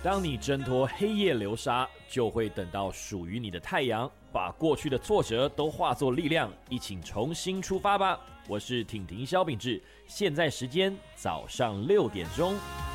当你挣脱黑夜流沙，就会等到属于你的太阳。把过去的挫折都化作力量，一起重新出发吧！我是挺挺萧秉治，现在时间早上6点钟。